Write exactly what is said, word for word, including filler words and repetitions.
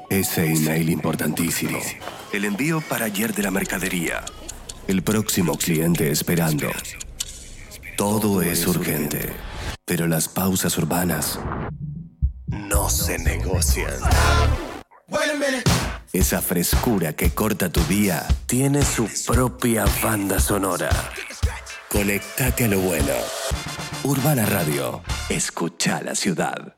Ese email importantísimo. El envío para ayer de la mercadería. El próximo cliente esperando. Todo es urgente, pero las pausas urbanas no se negocian. Esa frescura que corta tu día tiene su propia banda sonora. Conectate a lo bueno. Urbana Radio. Escucha la ciudad.